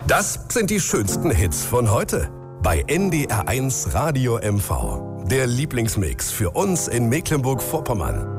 Das sind die schönsten Hits von heute. Bei NDR1 Radio MV. Der Lieblingsmix für uns in Mecklenburg-Vorpommern.